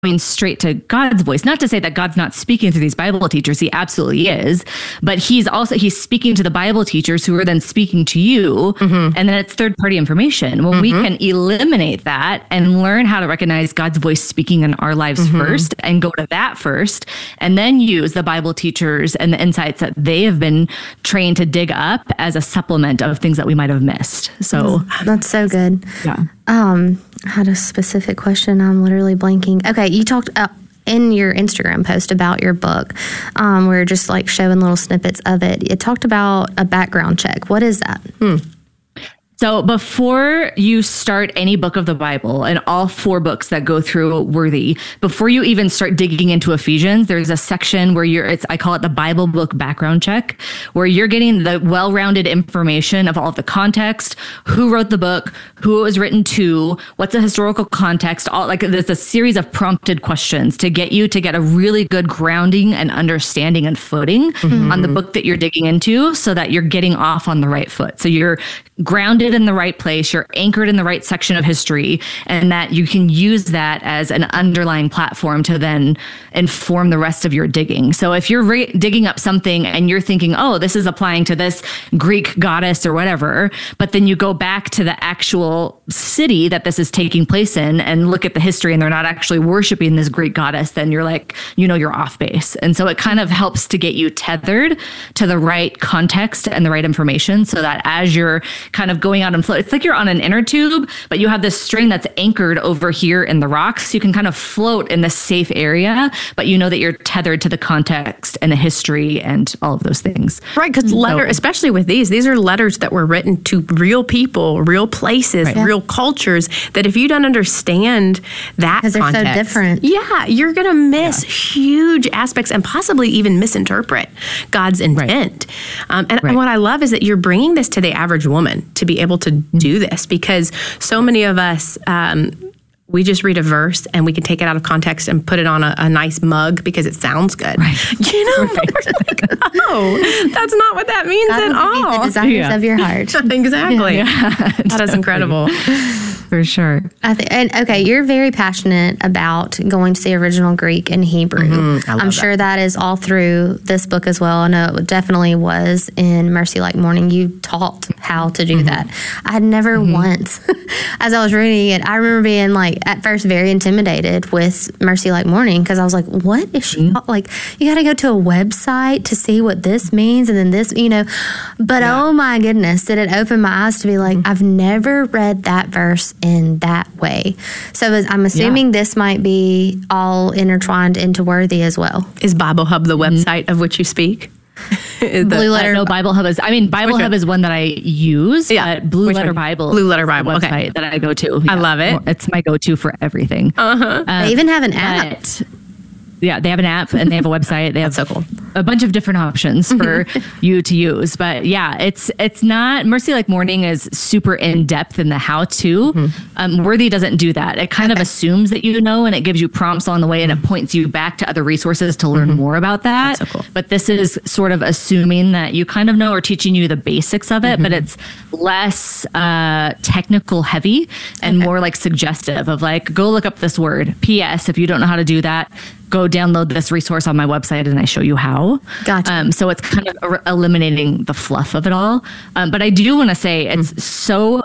straight to God's voice. Not to say that God's not speaking through these Bible teachers. He absolutely is. But he's speaking to the Bible teachers who are then speaking to you. And then it's third party information. When we can eliminate that and learn how to recognize God's voice speaking in our lives first and go to that first, and then use the Bible teachers and the insights that they have been trained to dig up as a supplement of things that we might have missed. So that's so good. Yeah. I had a specific question. I'm literally blanking. Okay, you talked in your Instagram post about your book. We're just like showing little snippets of it. It talked about a background check. What is that? So before you start any book of the Bible, and all 4 books that go through Worthy, before you even start digging into Ephesians, there's a section where I call it the Bible book background check, where you're getting the well-rounded information of all of the context, who wrote the book, who it was written to, what's the historical context, there's a series of prompted questions to get you to get a really good grounding and understanding and footing on the book that you're digging into, so that you're getting off on the right foot. So you're grounded in the right place, you're anchored in the right section of history, and that you can use that as an underlying platform to then inform the rest of your digging. So if you're digging up something and you're thinking, oh, this is applying to this Greek goddess or whatever, but then you go back to the actual city that this is taking place in and look at the history and they're not actually worshiping this Greek goddess, then you're like, you're off base. And so it kind of helps to get you tethered to the right context and the right information, so that as you're kind of going out and float, it's like you're on an inner tube, but you have this string that's anchored over here in the rocks. You can kind of float in this safe area, but you know that you're tethered to the context and the history and all of those things. Right, because especially with these are letters that were written to real people, real places, real cultures, that if you don't understand that context, they're so different. Yeah, you're going to miss huge aspects and possibly even misinterpret God's intent. And what I love is that you're bringing this to the average woman to be able to do this, because so many of us, we just read a verse and we can take it out of context and put it on a nice mug because it sounds good. Right. We're like, oh, that's not what that means at all. The desires of your heart. Exactly. That is incredible. For sure. Okay, you're very passionate about going to the original Greek and Hebrew. I'm sure that is all through this book as well. I know it definitely was in Mercy Like Morning. You taught how to do that. I had never once, as I was reading it, I remember being at first very intimidated with Mercy Like Morning, because I was like, what is she like? You got to go to a website to see what this means, and then this, But oh my goodness, did it open my eyes to be like, I've never read that verse in that way. So I'm assuming this might be all intertwined into Worthy as well. Is Bible Hub the website of which you speak? Blue Letter. No, Bible Hub is. Bible Hub is one that I use. Yeah, but Blue Letter Bible. Blue Letter Bible. Website that I go to. Yeah. I love it. It's my go-to for everything. They even have an app. Yeah, they have an app and they have a website. They have so cool. A bunch of different options for you to use. But yeah, it's not, Mercy Like Morning is super in depth in the how-to. Worthy doesn't do that. It kind of assumes that and it gives you prompts on the way, and it points you back to other resources to learn more about that. That's so cool. But this is sort of assuming that you kind of know, or teaching you the basics of it, but it's less technical heavy and more like suggestive of go look up this word. P.S. If you don't know how to do that, go download this resource on my website and I show you how. Gotcha. So it's kind of eliminating the fluff of it all. But I do want to say it's so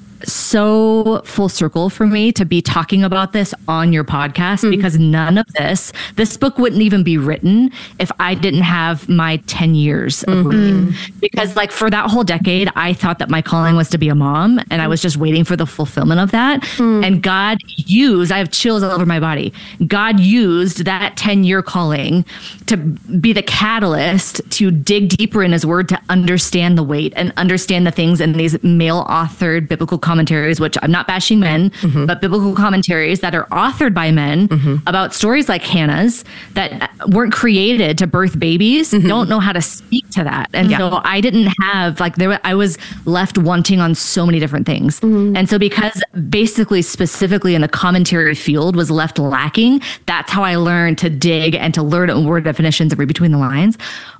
full circle for me to be talking about this on your podcast, because none of this book wouldn't even be written if I didn't have my 10 years of reading. Because for that whole decade, I thought that my calling was to be a mom, and I was just waiting for the fulfillment of that. And God used, I have chills all over my body. God used that 10-year calling to be the catalyst to dig deeper in his word, to understand the weight and understand the things in these male authored biblical commentaries, which I'm not bashing men, but biblical commentaries that are authored by men about stories like Hannah's that weren't created to birth babies, don't know how to speak to that. And so I didn't have, I was left wanting on so many different things. And so because basically specifically in the commentary field was left lacking, that's how I learned to dig and to learn word definitions and read between the lines.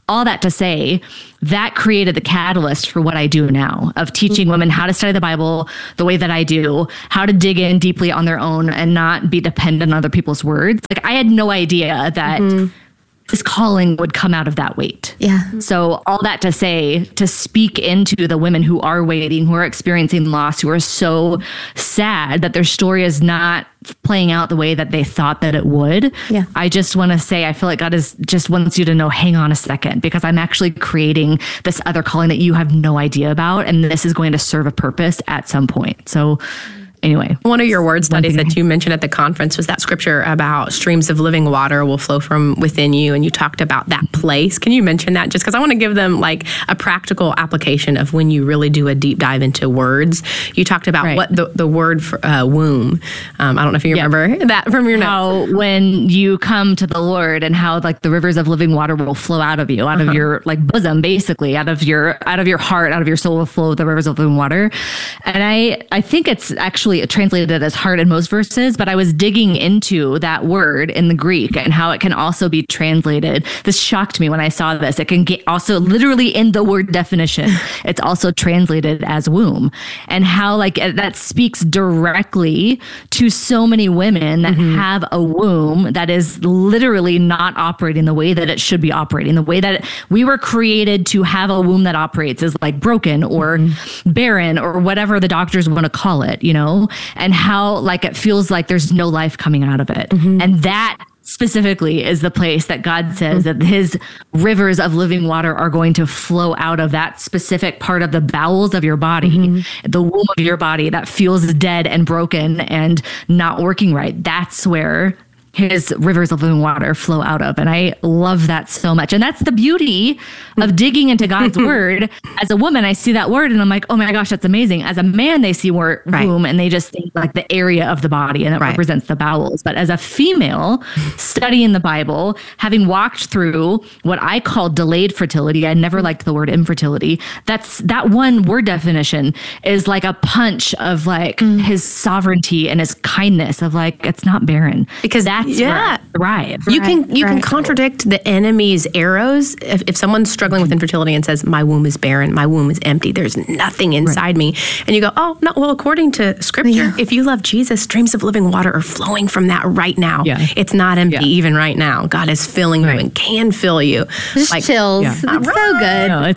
all that to say, that created the catalyst for what I do now, of teaching women how to study the Bible the way that I do, how to dig in deeply on their own and not be dependent on other people's words. Like, I had no idea that this calling would come out of that weight. Yeah. So all that to say, to speak into the women who are waiting, who are experiencing loss, who are so sad that their story is not playing out the way that they thought that it would. Yeah. I just want to say, I feel like God just wants you to know, hang on a second, because I'm actually creating this other calling that you have no idea about. And this is going to serve a purpose at some point. So anyway, one of your word studies that you mentioned at the conference was that scripture about streams of living water will flow from within you. And you talked about that place. Can you mention that? Just because I want to give them like a practical application of when you really do a deep dive into words. You talked about what the word for, womb. I don't know if you remember that from your notes. How when you come to the Lord and how like the rivers of living water will flow out of you, out of your like bosom, basically out of your heart, out of your soul will flow the rivers of living water. And I think it's actually translated as heart in most verses, but I was digging into that word in the Greek and how it can also be translated. This shocked me when I saw this. It can get also literally in the word definition. It's also translated as womb, and how like that speaks directly to so many women that have a womb that is literally not operating the way that it should be operating. The way that we were created to have a womb that operates is like broken or barren or whatever the doctors want to call it, you know? And how like it feels like there's no life coming out of it. And that specifically is the place that God says that his rivers of living water are going to flow out of, that specific part of the bowels of your body, the womb of your body that feels dead and broken and not working right. That's where his rivers of living water flow out of. And I love that so much. And that's the beauty of digging into God's word. As a woman, I see that word and I'm like, oh my gosh, that's amazing. As a man, they see womb and they just think like the area of the body and it represents the bowels. But as a female studying the Bible, having walked through what I call delayed fertility, I never liked the word infertility. That one word definition is like a punch of like his sovereignty and his kindness of like, it's not barren. Because that's thrive. You can contradict the enemy's arrows. If someone's struggling with infertility and says, my womb is barren, my womb is empty, there's nothing inside me. And you go, oh, no, well, according to scripture, if you love Jesus, streams of living water are flowing from that right now. It's not empty even right now. God is filling you and can fill you. Just like, chills. It's so good. No,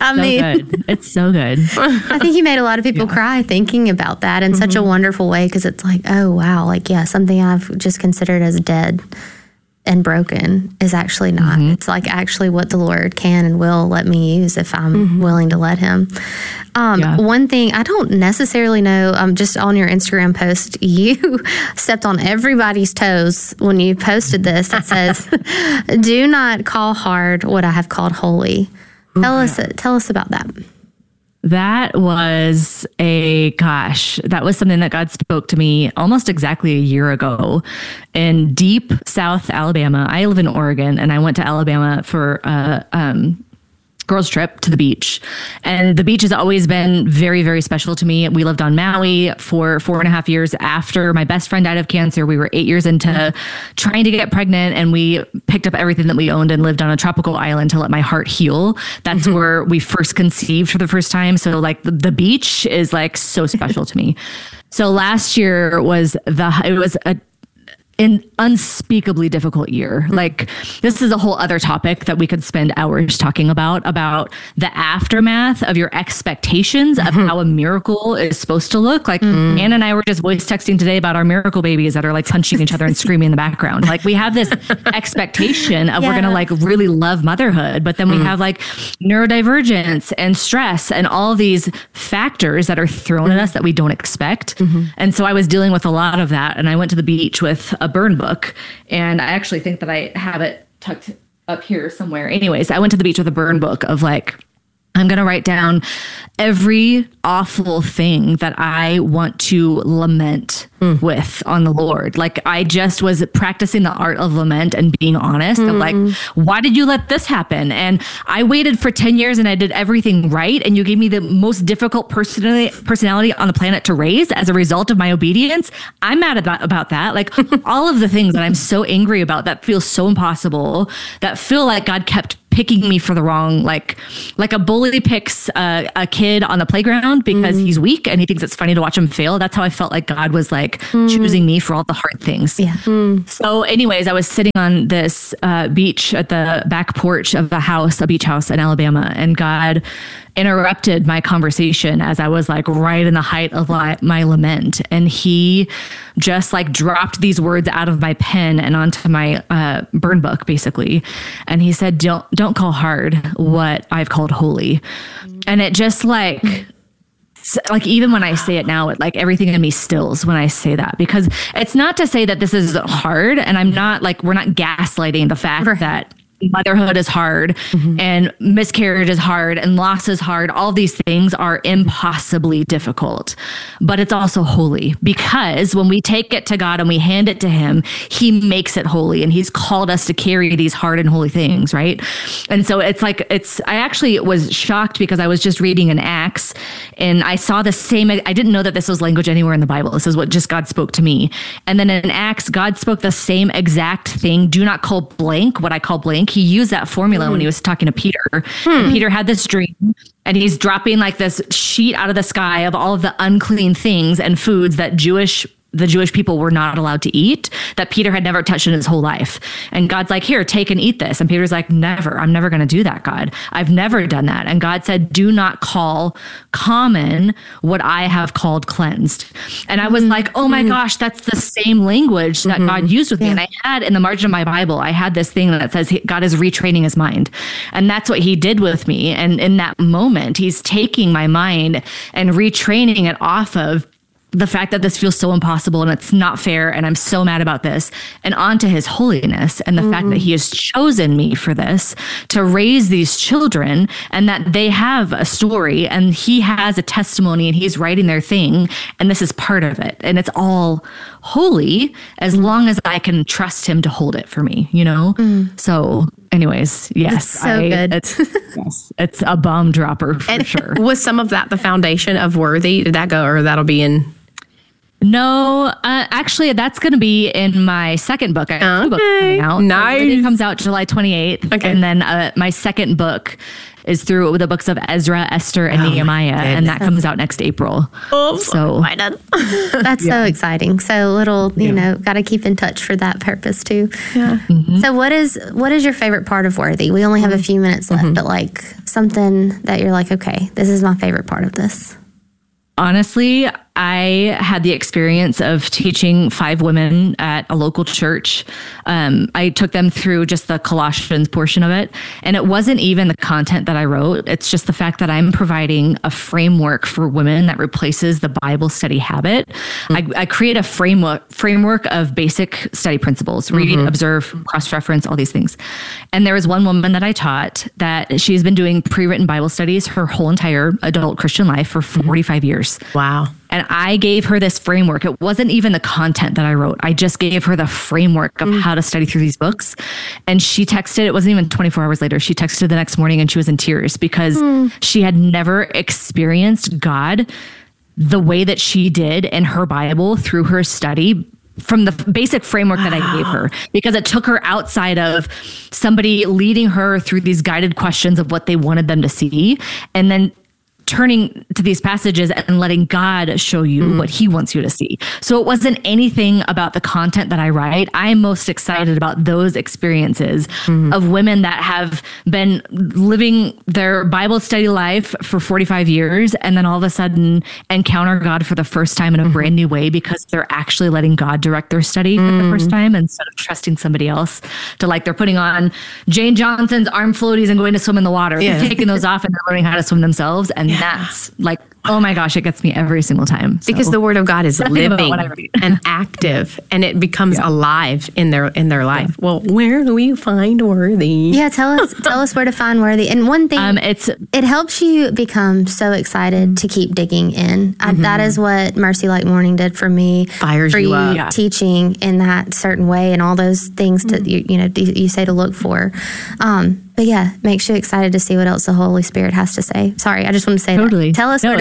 it's so good. I think he made a lot of people cry thinking about that in such a wonderful way, because it's like, oh, wow, like, something I've just considered as dead and broken is actually not. It's like actually what the Lord can and will let me use if I'm willing to let him. One thing I don't necessarily know, just on your Instagram post, you stepped on everybody's toes when you posted this. It says, do not call hard what I have called holy. Tell us about that. That was something that God spoke to me almost exactly a year ago in deep South Alabama. I live in Oregon and I went to Alabama for girls trip to the beach. And the beach has always been very, very special to me. We lived on Maui for 4.5 years after my best friend died of cancer. We were 8 years into trying to get pregnant, and we picked up everything that we owned and lived on a tropical island to let my heart heal. That's where we first conceived for the first time. So like the beach is like so special to me. So last year was an unspeakably difficult year. Like, this is a whole other topic that we could spend hours talking about the aftermath of your expectations of how a miracle is supposed to look. Like, Anna and I were just voice texting today about our miracle babies that are like punching each other and screaming in the background. Like, we have this expectation of we're going to like really love motherhood, but then we have like neurodivergence and stress and all these factors that are thrown at us that we don't expect. And so I was dealing with a lot of that, and I went to the beach with a burn book, and I actually think that I have it tucked up here somewhere. Anyways, I went to the beach with a burn book of like, I'm going to write down every awful thing that I want to lament with on the Lord. Like, I just was practicing the art of lament and being honest of like, why did you let this happen? And I waited for 10 years and I did everything right, and you gave me the most difficult personality on the planet to raise as a result of my obedience. I'm mad about that. Like, all of the things that I'm so angry about that feel so impossible, that feel like God kept picking me for the wrong, like a bully picks a kid on the playground because he's weak and he thinks it's funny to watch him fail. That's how I felt like God was like choosing me for all the hard things. Yeah. So anyways, I was sitting on this beach at the back porch of a beach house in Alabama, and God interrupted my conversation as I was like right in the height of my lament. And he just like dropped these words out of my pen and onto my burn book, basically. And he said, don't call hard what I've called holy. And it just like even when I say it now, like everything in me stills when I say that, because it's not to say that this is hard. And I'm not like, we're not gaslighting the fact that motherhood is hard and miscarriage is hard and loss is hard. All these things are impossibly difficult, but it's also holy, because when we take it to God and we hand it to him, he makes it holy, and he's called us to carry these hard and holy things. Right. And so I actually was shocked because I was just reading in Acts and I saw the same, I didn't know that this was language anywhere in the Bible. This is what just God spoke to me. And then in Acts, God spoke the same exact thing. Do not call blank what I call blank. He used that formula when he was talking to Peter. And Peter had this dream, and he's dropping like this sheet out of the sky of all of the unclean things and foods that the Jewish people were not allowed to eat, that Peter had never touched in his whole life. And God's like, here, take and eat this. And Peter's like, never, I'm never going to do that, God. I've never done that. And God said, do not call common what I have called cleansed. And I was like, oh my gosh, that's the same language that God used with me. And I had in the margin of my Bible, I had this thing that says God is retraining his mind. And that's what he did with me. And in that moment, he's taking my mind and retraining it off of the fact that this feels so impossible and it's not fair and I'm so mad about this, and onto his holiness and the fact that he has chosen me for this, to raise these children, and that they have a story and he has a testimony and he's writing their thing, and this is part of it, and it's all holy as long as I can trust him to hold it for me, you know? So anyways, yes, it's so good. It's a bomb dropper for sure. Was some of that the foundation of Worthy? Did that go, or that'll be in? No, actually, that's going to be in my second book. I have 2 books coming out. Nice. So it comes out July 28th. Okay. And then my second book is through the books of Ezra, Esther, and Nehemiah, and that comes out next April. Oh, so that's so exciting. So you know, got to keep in touch for that purpose too. Yeah. So what is your favorite part of Worthy? We only have a few minutes left, but like something that you're like, okay, this is my favorite part of this. Honestly, I had the experience of teaching 5 women at a local church. I took them through just the Colossians portion of it. And it wasn't even the content that I wrote. It's just the fact that I'm providing a framework for women that replaces the Bible study habit. I create a framework of basic study principles: read, observe, cross-reference, all these things. And there was one woman that I taught that she's been doing pre-written Bible studies her whole entire adult Christian life for 45 years. Wow. And I gave her this framework. It wasn't even the content that I wrote. I just gave her the framework of how to study through these books. And she texted, it wasn't even 24 hours later, she texted the next morning and she was in tears because she had never experienced God the way that she did in her Bible through her study from the basic framework that I gave her, because it took her outside of somebody leading her through these guided questions of what they wanted them to see, and then turning to these passages and letting God show you what he wants you to see. So it wasn't anything about the content that I write. I'm most excited about those experiences of women that have been living their Bible study life for 45 years and then all of a sudden encounter God for the first time in a brand new way, because they're actually letting God direct their study for the first time instead of trusting somebody else to, like, they're putting on Jane Johnson's arm floaties and going to swim in the water. They're taking those off and they're learning how to swim themselves. And that's like, oh my gosh, it gets me every single time. So. Because the word of God is living and active, and it becomes alive in their life. Yeah. Well, where do we find Worthy? Yeah, tell us where to find Worthy. And one thing, it helps you become so excited to keep digging in. That is what Mercy Like Morning did for me. Fires for you up. Yeah. Teaching in that certain way and all those things to you say to look for. But yeah, makes you excited to see what else the Holy Spirit has to say. Sorry, I just want to say that. Tell us where to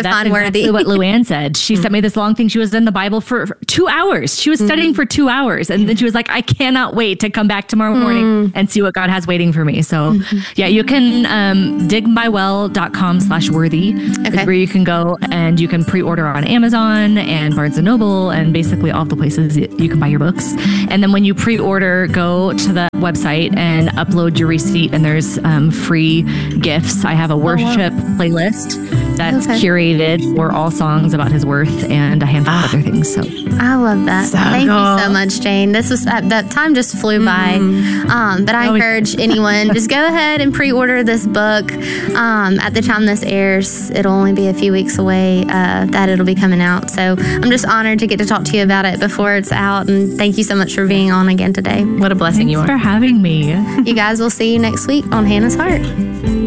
on Worthy. Exactly what Luann said. She sent me this long thing. She was in the Bible for 2 hours. She was studying for 2 hours. And then she was like, I cannot wait to come back tomorrow morning and see what God has waiting for me. So yeah, you can digbywell.com/worthy is where you can go, and you can pre-order on Amazon and Barnes & Noble and basically all the places you can buy your books. And then when you pre-order, go to the website and upload your receipt, and there's free gifts. I have a worship playlist that's curated for all songs about his worth and a handful of other things. So I love that. Thank you so much, Jane. This was that time just flew by. But I encourage anyone, just go ahead and pre-order this book. At the time this airs, it'll only be a few weeks away that it'll be coming out. So I'm just honored to get to talk to you about it before it's out. And thank you so much for being on again today. What a blessing. Thanks you are. for having me. You guys will see you next week on Hannah's Heart.